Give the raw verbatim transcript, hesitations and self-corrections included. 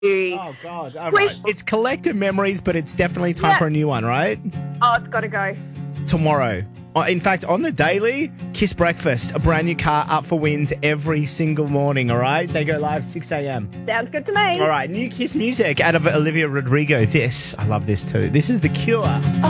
Oh, God. All Quiz. right. It's collective memories, but it's definitely time Yeah. for a new one, right? Oh, it's got to go. Tomorrow. Uh, In fact, on the daily, Kiss Breakfast, a brand new car up for wins every single morning, all right? They go live six a.m. Sounds good to me. All right, new Kiss music out of Olivia Rodrigo. This, I love this too. This is The Cure.